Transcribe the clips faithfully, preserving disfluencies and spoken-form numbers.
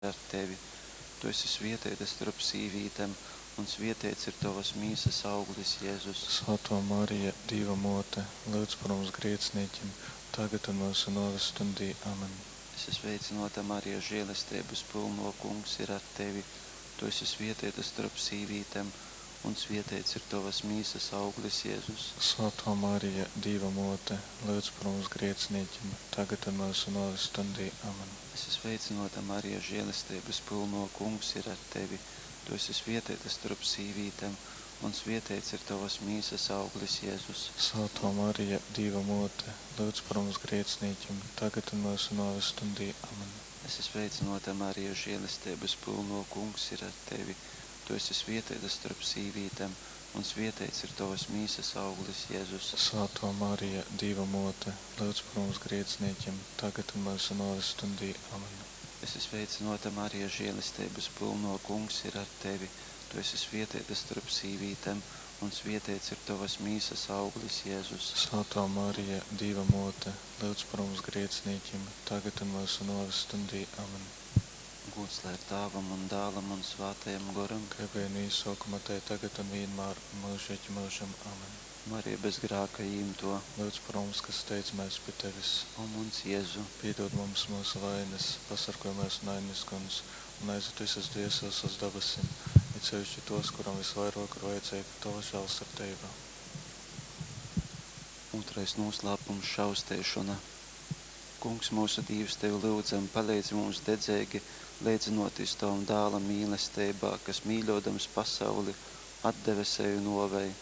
ar tevi. Tu esi svietēta starp sīvītēm, un svietēts ir tavas mīsas auglis, Jēzus. Svētā Marija, Dieva mote, lūdz par mums grēciniekiem, tagad un mūsu nāves stundī. Amen. Es esmu sveicināta, Marija, žēlastības pilno, Kungs ir ar tevi. Tu esi svietēta starp sīvītēm, un svietēts ir tavas mīsas auglis, Jēzus. Svētā Marija, Dieva mote, lūdz par mums grēciniekiem, tagad un mūsu nāves stundī. Amen. Es esmu sveicināta, Marija, žēlastības pilno, Kungs ir ar tevi. Tu esi svietēta starp sīvītēm, un svietēts ir tavas mīsas auglis, Jēzus. Svētā Marija, Dieva mote, lūdz par mums grēciniekiem, tagad un mūsu nāves stundī. Amen. Es esmu sveicināta, Marija, žēlastības pilno, Kungs ir ar tevi. Tu esi svietēta starp sīvītēm, un svietēts ir tavas mīsas auglis, Jēzus. Svētā Marija, Dieva mote, lūdz par mums grēciniekiem, tagad un mūsu nāves stundī. Amen. Es esmu sveicināta, Marija, žēlastības pilno, Kungs ir ar tevi. Tu esi svietēta starp sīvītēm, un svietēts ir tavas mīsas auglis, Jēzus. Svētā Marija, Dieva mote, lūdz par mums grēciniekiem, tagad un mūsu nāves stundī. Amen. Gods lai ir Tēvam un Dēlam un Svētajam Garam, kā bija no sākuma, tā tagad un vienmēr un mūžīgi mūžam. Amen. Marija bez grēka ņemto, Lūdz par mums, kas steidzamies pie tevis. o mums Jēzu, Piedod mums mūsu vainas, pasargāj mūs no ienaidnieka un aizved visas dvēseles uz debesīm, it sevišķi tos, kuram visvairāk ir vajadzīga tava žēlsirdība. otrais noslēpums šaustēšana. Kungs mūsu Dievs, tevi lūdzam, palīdz mums dedzīgi, liedzinoties tavam dēla mīlestībā, kas mīļodams pasauli atdeve sevi novēji.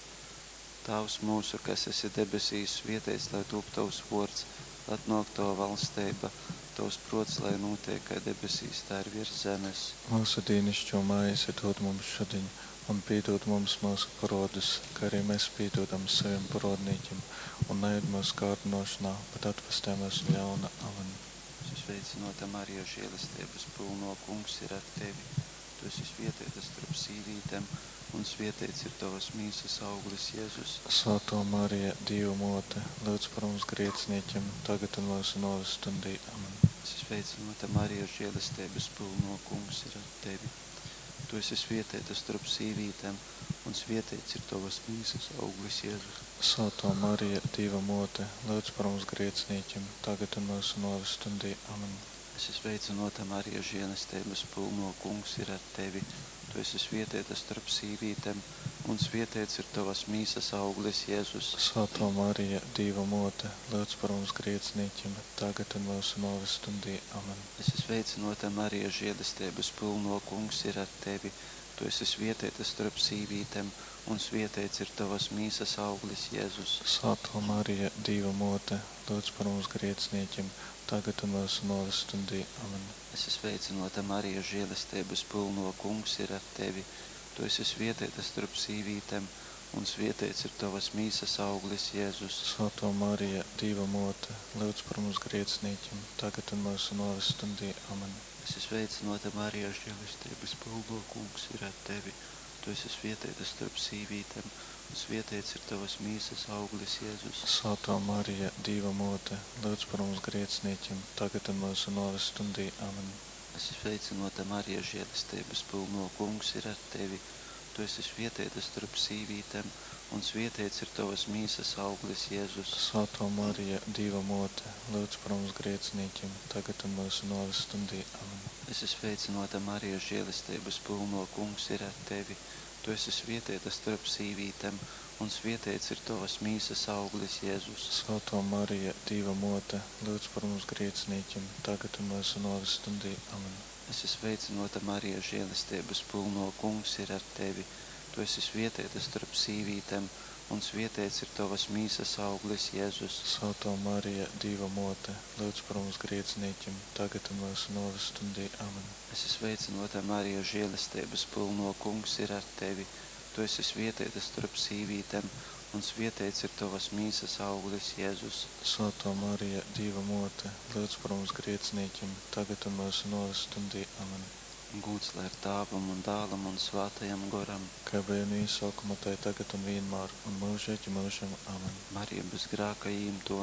Tavs mūsu, kas esi debesīs, svētīts, lai top tavs vārds, lai atnāk tava valstība, tavs prots, lai notiek kā debesīs, tā ir virs zemes. Mūsu dienascho maizi dod mums šodien, un piedod mums mūsu parodus, kā arī mēs piedodam saviem parodniekiem, un neied mūsu kārdinošanā, bet atvestē mūs no ļauna. Amen. Es esmu sveicināta, Marija, žēlastības pilno, Kungs ir ar tevi. Tu esi svētīta starp sīvītēm, un svētīts ir tavas mīsas auglis, Jēzus. Svētā Marija, Dieva mote, lūdz par mums grēciniekiem, tagad un mūsu nāves stundī. Amen. Es esmu sveicināta, Marija, žēlastības pilno, Kungs ir ar tevi. Tu esi svētīta starp sīvītēm, un svētīts ir tavas mīsas auglis, Jēzus. Svētā Marija, Dieva mote, lūdz par mums grēciniekiem, tagad un mūsu nāves stundī. Amen. Es esmu sveicināta, Marija, žēlastības pilno, Kungs ir ar tevi. Tu esi svētīta starp sīvītēm, un svētīts ir tavas mīsas auglis, Jēzus. Svētā Marija, Dieva mote, lūdz par mums grēciniekiem, tagad un mūsu nāves stundī. Amen. Es esmu sveicināta, Marija, žēlastības pilno, Kungs ir ar tevi. Tu esi svētīta starp sīvītēm, un svētīts ir tavas mīsas auglis, Jēzus. Svētā Marija, Dieva mote, lūdz par mums grēciniekiem, tagad un mūsu nāves stundī. Amen. Es esmu sveicināta, Marija, žēlastības pilno, Kungs ir ar tevi. Tu esi svētīta starp sīvītēm, un svētīts ir tavas mīsas auglis, Jēzus. Svētā Marija, Dieva mote, lūdz par mums grēciniekiem, tagad un mūsu nāves stundī. Amen. Es esmu sveicināta, Marija, žēlastības pilno, Kungs ir ar tevi. Tu esi svētīta starp sīvītēm, un svētīts ir tavas mīsas auglis, Jēzus. Svētā Marija, Dieva mote, lūdz par mums grēciniekiem, tagad un mūsu nāves stundī. Amen. Es esmu sveicināta, Marija, žēlastības pilno, Kungs ir ar tevi. Tu esi svētīta starp sīvītēm, un svētīts ir tavas mīsas auglis, Jēzus. Svētā Marija, Dieva mote, lūdz par mums grēciniekiem, tagad un mūsu nāves stundī. Amen. Es esmu sveicināta, Marija, žēlastības pilno, Kungs ir ar tevi. Tu esi svētīta starp sīvītēm, un svētīts ir tavas mīsas auglis, Jēzus. Svētā Marija, Dieva mote, lūdz par mums grēciniekiem, tagad un mūsu nāves stundī. Amen. Es esmu sveicināta, Marija, žēlastības pilno, Kungs ir ar tevi. Tu esi svētīta starp sīvītēm, un svētīts ir tavas mīsas auglis, Jēzus. Svētā Marija, Dieva mote, lūdz par mums grēciniekiem, tagad un mūsu nāves stundī. Amen. Es esmu sveicināta, Marija, žēlastības pilno, Kungs ir ar tevi. Tu esi svētīta starp sīvītēm, un svētīts ir tavas mīsas auglis, Jēzus. Svētā Marija, Dieva mote, lūdz par mums grēciniekiem, tagad un mūsu nāves stundī. Amen. Gods lai ir Tēvam un Dēlam un Svētajam Garam, kā bija no sākuma, tā tagad un vienmēr un mūžīgi mūžam. Amen. Marija bez grēka ņemto,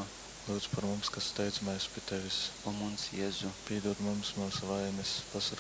Lūdz par mums, kas steidzamies pie Tevis. O mums, Jēzu, Piedod mums mūsu vainas, pasargā